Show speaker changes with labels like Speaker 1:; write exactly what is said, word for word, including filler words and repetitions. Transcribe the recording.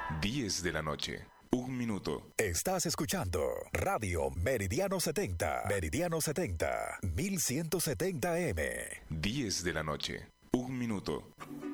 Speaker 1: diez de la noche. Un minuto.
Speaker 2: Estás escuchando Radio Meridiano setenta. Meridiano setenta. mil ciento setenta M.
Speaker 1: diez de la noche. Un minuto.